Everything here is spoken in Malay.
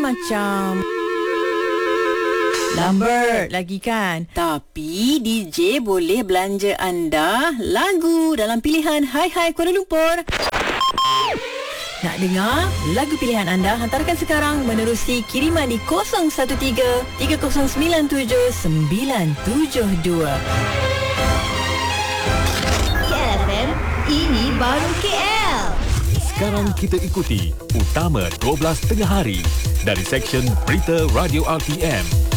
macam Lambert lagi kan. Tapi DJ boleh belanja anda lagu dalam pilihan Hai Hai Kuala Lumpur. Nak dengar lagu pilihan anda? Hantarkan sekarang menerusi kiriman di 013 3097 972. KLFM, ini baru KL. Sekarang kita ikuti Utama 12 Tengah Hari dari Seksyen Berita Radio RTM.